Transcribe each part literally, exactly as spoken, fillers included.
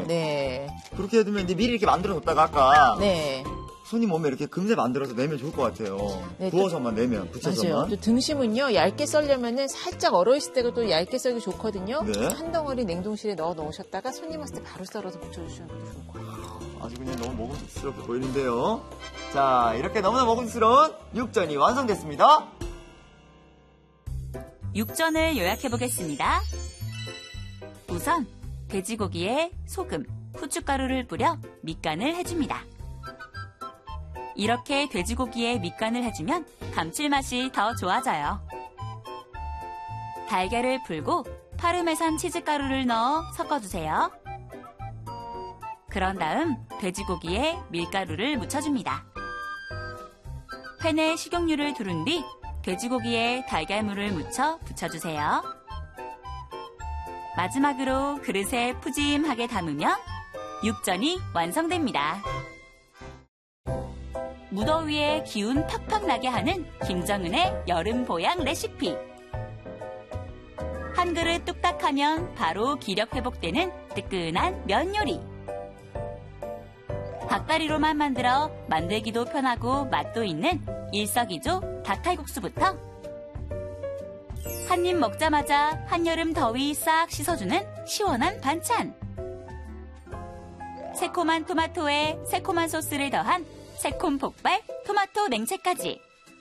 네. 네. 그렇게 해두면 이제 미리 이렇게 만들어 뒀다가 아까 네. 손님 몸에 이렇게 금세 만들어서 내면 좋을 것 같아요. 네, 구워서만 내면, 붙여서만. 맞아요. 또 등심은요, 얇게 썰려면은 살짝 얼어있을 때가 또 얇게 썰기 좋거든요. 네. 한 덩어리 냉동실에 넣어 놓으셨다가 손님 왔을 때 바로 썰어서 붙여주시는 것도 좋을 것 같아요. 아주 그냥 너무 먹음직스럽게 보이는데요. 자, 이렇게 너무나 먹음직스러운 육전이 완성됐습니다. 육전을 요약해 보겠습니다. 우선 돼지고기에 소금, 후춧가루를 뿌려 밑간을 해줍니다. 이렇게 돼지고기에 밑간을 해주면 감칠맛이 더 좋아져요. 달걀을 풀고 파르메산 치즈가루를 넣어 섞어주세요. 그런 다음 돼지고기에 밀가루를 묻혀줍니다. 팬에 식용유를 두른 뒤 돼지고기에 달걀물을 묻혀 부쳐주세요. 마지막으로 그릇에 푸짐하게 담으면 육전이 완성됩니다. 무더위에 기운 팍팍 나게 하는 김정은의 여름 보양 레시피. 한 그릇 뚝딱 하면 바로 기력 회복되는 뜨끈한 면 요리. 닭다리로만 만들어 만들기도 편하고 맛도 있는 일석이조 닭칼국수부터 한 입 먹자마자 한여름 더위 싹 씻어주는 시원한 반찬. 새콤한 토마토에 새콤한 소스를 더한 새콤 폭발 토마토 냉채까지.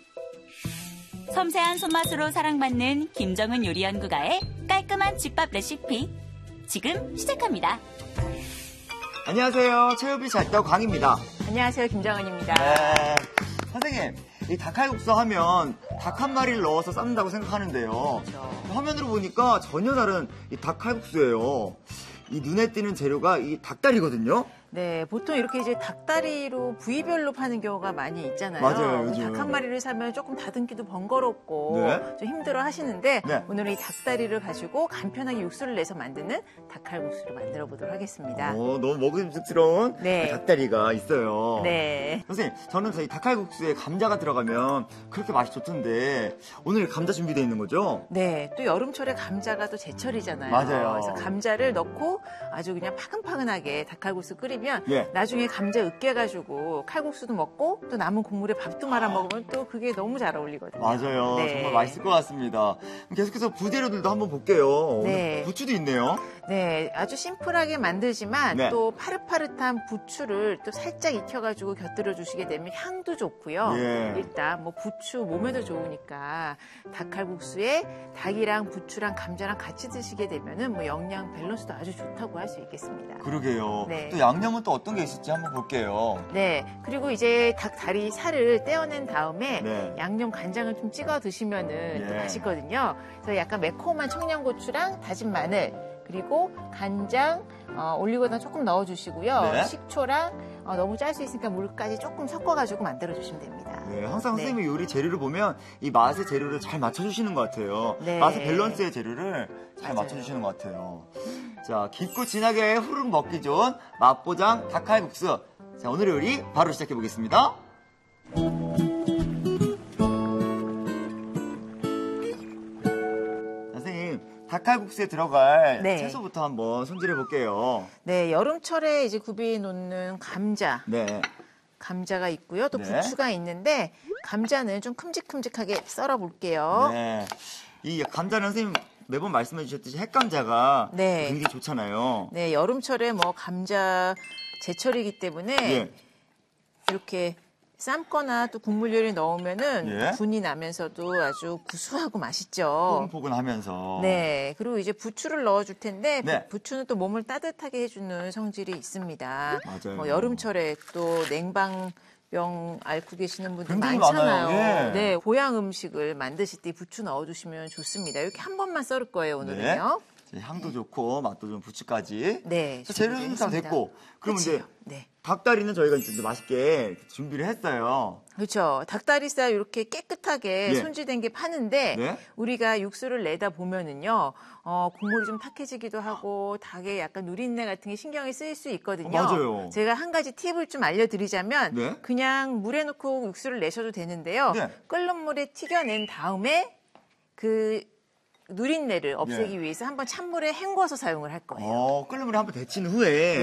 섬세한 손맛으로 사랑받는 김정은 요리연구가의 깔끔한 집밥 레시피. 지금 시작합니다. 안녕하세요. 체육비 잘떠 광입니다. 안녕하세요. 김정은입니다. 네. 선생님, 이 닭칼국수 하면 닭 한 마리를 넣어서 삶는다고 생각하는데요. 그렇죠. 화면으로 보니까 전혀 다른 이 닭칼국수예요. 이 눈에 띄는 재료가 이 닭다리거든요. 네, 보통 이렇게 이제 닭다리로 부위별로 파는 경우가 많이 있잖아요. 맞아요, 요즘. 닭 한 마리를 사면 조금 다듬기도 번거롭고 네. 좀 힘들어 하시는데 네. 오늘은 이 닭다리를 가지고 간편하게 육수를 내서 만드는 닭칼국수를 만들어 보도록 하겠습니다. 오, 너무 먹음직스러운 네. 닭다리가 있어요. 네. 선생님, 저는 저희 닭칼국수에 감자가 들어가면 그렇게 맛이 좋던데 오늘 감자 준비되어 있는 거죠? 네, 또 여름철에 감자가 또 제철이잖아요. 맞아요. 그래서 감자를 넣고 아주 그냥 파근파근하게 닭칼국수 끓이면 네. 나중에 감자 으깨가지고 칼국수도 먹고 또 남은 국물에 밥도 말아 먹으면 또 그게 너무 잘 어울리거든요. 맞아요. 네. 정말 맛있을 것 같습니다. 계속해서 부재료들도 한번 볼게요. 네. 오늘 부추도 있네요. 네, 아주 심플하게 만들지만 네. 또 파릇파릇한 부추를 또 살짝 익혀가지고 곁들여 주시게 되면 향도 좋고요. 예. 일단 뭐 부추 몸에도 좋으니까 닭칼국수에 닭이랑 부추랑 감자랑 같이 드시게 되면은 뭐 영양 밸런스도 아주 좋다고 할 수 있겠습니다. 그러게요. 네. 또 양념은 또 어떤 게 있을지 한번 볼게요. 네, 그리고 이제 닭 다리 살을 떼어낸 다음에 네. 양념 간장을 좀 찍어 드시면은 또 예. 맛있거든요. 그래서 약간 매콤한 청양고추랑 다진 마늘 그리고 간장, 어, 올리고당 조금 넣어주시고요. 네. 식초랑 어, 너무 짤 수 있으니까 물까지 조금 섞어가지고 만들어주시면 됩니다. 네, 항상 네. 선생님이 요리 재료를 보면 이 맛의 재료를 잘 맞춰주시는 것 같아요. 네. 맛의 밸런스의 재료를 잘 맞아요. 맞춰주시는 것 같아요. 자, 깊고 진하게 후루룩 먹기 좋은 맛보장 닭칼국수. 자, 오늘의 요리 바로 시작해 보겠습니다. 선생님, 닭칼국수에 들어갈 네. 채소부터 한번 손질해 볼게요. 네, 여름철에 이제 구비해 놓는 감자, 네. 감자가 있고요. 또 네. 부추가 있는데 감자는 좀 큼직큼직하게 썰어 볼게요. 네. 이 감자는 선생님 매번 말씀해 주셨듯이 핵감자가 네. 굉장히 좋잖아요. 네, 여름철에 뭐 감자 제철이기 때문에 예. 이렇게 삶거나 또 국물 요리 넣으면은 예. 분이 나면서도 아주 구수하고 맛있죠. 포근포근하면서. 네, 그리고 이제 부추를 넣어줄 텐데 네. 부추는 또 몸을 따뜻하게 해주는 성질이 있습니다. 맞아요. 뭐 여름철에 또 냉방병 앓고 계시는 분들 굉장히 많잖아요. 많아요. 예. 네, 보양 음식을 만드실 때 부추 넣어주시면 좋습니다. 이렇게 한 번만 썰을 거예요 오늘은요. 네. 향도 좋고 맛도 좀 부추까지. 네, 재료는 다 됐고. 그럼 이제 그치요? 네. 닭다리는 저희가 이제 맛있게 준비를 했어요. 그렇죠. 닭다리살 이렇게 깨끗하게 예. 손질된 게 파는데 네. 우리가 육수를 내다 보면은요, 어, 국물이 좀 탁해지기도 하고 닭의 약간 누린내 같은 게 신경이 쓰일 수 있거든요. 어, 맞아요. 제가 한 가지 팁을 좀 알려드리자면 네. 그냥 물에 넣고 육수를 내셔도 되는데요. 네. 끓는 물에 튀겨낸 다음에 그 누린내를 없애기 네. 위해서 한번 찬물에 헹궈서 사용을 할 거예요. 어, 끓는 물에 한번 데친 후에